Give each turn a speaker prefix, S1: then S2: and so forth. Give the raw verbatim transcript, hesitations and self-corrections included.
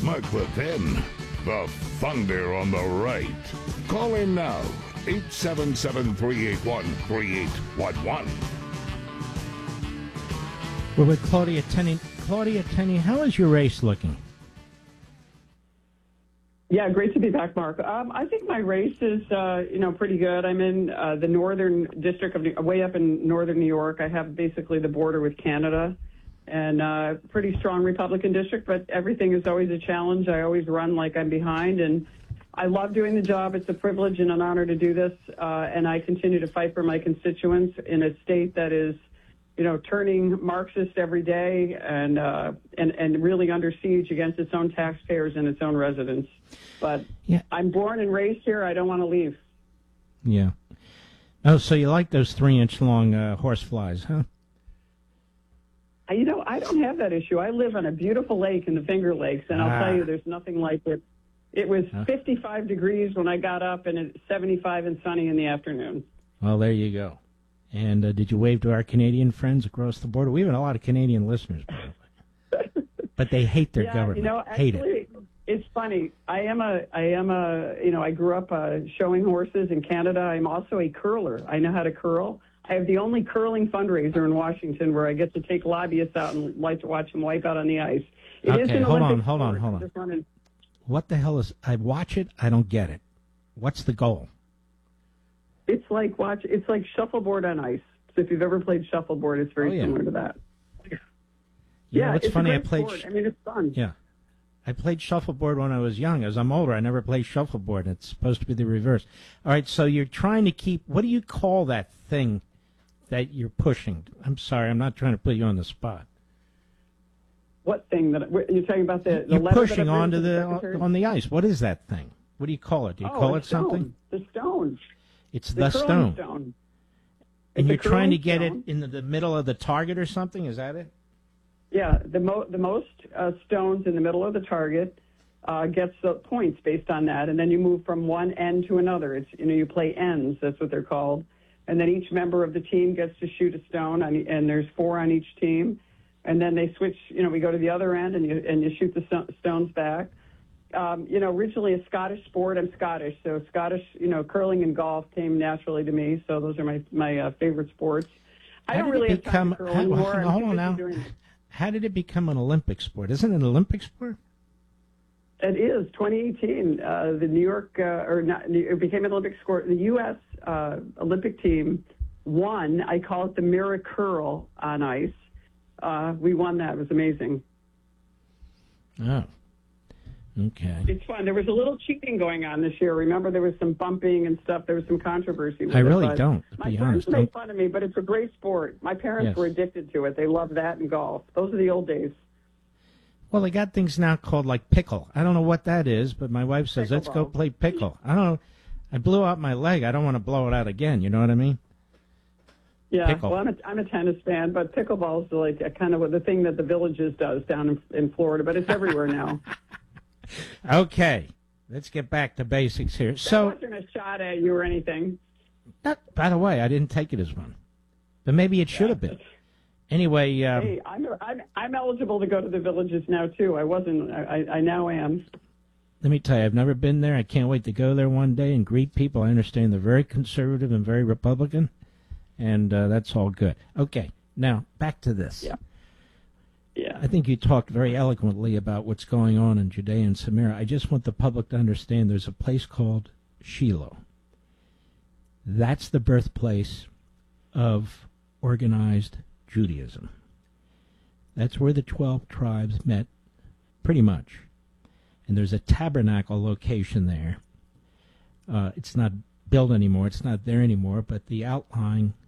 S1: Mark Levin, the Thunder on the right. Call in now, eight seven seven, three eight one, three eight one one.
S2: We're with Claudia Tenney. Claudia Tenney, how is your race looking?
S3: Yeah, great to be back, Mark. Um, I think my race is, uh, you know, pretty good. I'm in uh, the northern district of New- way up in northern New York. I have basically the border with Canada, and uh, pretty strong Republican district. But everything is always a challenge. I always run like I'm behind, and I love doing the job. It's a privilege and an honor to do this, uh, and I continue to fight for my constituents in a state that is, you know, turning Marxist every day and uh, and and really under siege against its own taxpayers and its own residents. But
S2: yeah.
S3: I'm born and raised here. I don't want to leave.
S2: Yeah. Oh, so you like those three-inch long uh, horse flies, huh?
S3: I, you know, I don't have that issue. I live on a beautiful lake in the Finger Lakes, and I'll
S2: Ah.
S3: tell you, there's nothing like it. It was
S2: Huh?
S3: fifty-five degrees when I got up, and it's seventy-five and sunny in the afternoon.
S2: Well, there you go. And uh, did you wave to our Canadian friends across the border? We have a lot of Canadian listeners, by the way. But they hate their
S3: yeah,
S2: government.
S3: You know,
S2: hate
S3: actually,
S2: it.
S3: It's funny. I am a, I am a, you know, I grew up uh, showing horses in Canada. I'm also a curler. I know how to curl. I have the only curling fundraiser in Washington where I get to take lobbyists out and like to watch them wipe out on the ice. It is
S2: Okay,
S3: an
S2: hold on,
S3: Olympic
S2: hold on,
S3: sport.
S2: hold
S3: I'm
S2: on.
S3: just running-
S2: What the hell is... I watch it, I don't get it. What's the goal?
S3: It's like watch. It's like shuffleboard on ice. So if you've ever played shuffleboard, it's very
S2: Oh, yeah.
S3: similar to that.
S2: You
S3: yeah,
S2: know, it's,
S3: it's
S2: funny.
S3: A
S2: I
S3: great
S2: played.
S3: sport.
S2: sh-
S3: I mean, it's fun.
S2: Yeah, I played shuffleboard when I was young. As I'm older, I never played shuffleboard. It's supposed to be the reverse. All right, so you're trying to keep. What do you call that thing that you're pushing? I'm sorry, I'm not trying to put you on the spot.
S3: What thing that you're talking about? The, the
S2: You're
S3: letter
S2: pushing
S3: that I've
S2: onto
S3: written to
S2: the
S3: Secretary?
S2: on the ice. What is that thing? What do you call it? Do you
S3: oh,
S2: call
S3: a
S2: it
S3: stone.
S2: something?
S3: The stone.
S2: It's
S3: The,
S2: the,
S3: curling
S2: stone.
S3: stone.
S2: And
S3: It's a
S2: you're trying to
S3: curling
S2: get
S3: stone.
S2: it in the, the middle of the target or something? Is that it?
S3: Yeah, the mo- the most uh, stones in the middle of the target uh, gets the points based on that, and then you move from one end to another. It's you know you play ends. That's what they're called. And then each member of the team gets to shoot a stone, on, e- and there's four on each team. And then they switch. You know, we go to the other end, and you and you shoot the sto- stones back. Um, you know, originally a Scottish sport. I'm Scottish, so Scottish, you know, curling and golf came naturally to me. So those are my my uh, favorite sports. I
S2: How
S3: don't
S2: did it
S3: really have time
S2: become-
S3: to curl
S2: how-
S3: anymore. I'm
S2: hold
S3: too
S2: on
S3: busy
S2: now.
S3: doing-
S2: How did it become an Olympic sport? Isn't it an Olympic sport?
S3: It is twenty eighteen. Uh, the New York, uh, or not, it became an Olympic sport. The U S uh, Olympic team won. I call it the Mirror Curl on ice. Uh, we won that. It was amazing.
S2: Oh, okay.
S3: It's fun. There was a little cheating going on this year. Remember, there was some bumping and stuff. There was some controversy with
S2: I
S3: it,
S2: really
S3: but
S2: don't, to
S3: My
S2: be
S3: friends
S2: honest.
S3: make
S2: Don't-
S3: fun of me, but it's a great sport. My parents
S2: Yes.
S3: were addicted to it. They love that and golf. Those are the old days.
S2: Well, they got things now called like pickle. I don't know what that is, but my wife says, let's go
S3: Pickleball.
S2: play pickle. I don't know. I blew out my leg. I don't want to blow it out again. You know what I mean?
S3: Yeah,
S2: Pickle.
S3: well, I'm a, I'm a tennis fan, but pickleball is like a kind of the thing that the Villages does down in, in Florida, but it's everywhere now.
S2: Okay. Let's get back to basics here.
S3: That
S2: So,
S3: wasn't a shot at you or anything.
S2: that, by the way, I didn't take it as one. But maybe it should have been. Anyway, um,
S3: Hey, I'm, I'm I'm eligible to go to the Villages now too. I wasn't. I, I now am.
S2: let me tell you, I've never been there. I can't wait to go there one day and greet people. I understand they're very conservative and very Republican, and uh, that's all good. Okay, now back to this.
S3: Yeah. Yeah.
S2: I think you talked very eloquently about what's going on in Judea and Samaria. I just want the public to understand there's a place called Shiloh. That's the birthplace of organized Judaism. That's where the twelve tribes met, pretty much. And there's a tabernacle location there. Uh, it's not built anymore. It's not there anymore, but the outlying